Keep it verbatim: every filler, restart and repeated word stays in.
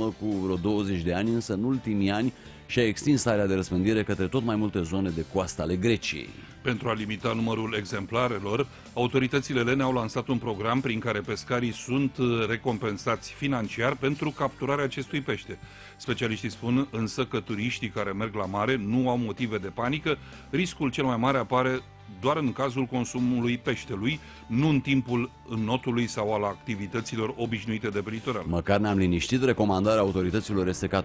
cu vreo douăzeci de ani, însă în ultimii ani și-a extins area de răspândire către tot mai multe zone de coastă ale Greciei. Pentru a limita numărul exemplarelor, autoritățile elene au lansat un program prin care pescarii sunt recompensați financiar pentru capturarea acestui pește. Specialiștii spun însă că turiștii care merg la mare nu au motive de panică, riscul cel mai mare apare doar în cazul consumului peștelui, nu în timpul înnotului sau al activităților obișnuite de pe litoral. Măcar ne-am liniștit, recomandarea autorităților este ca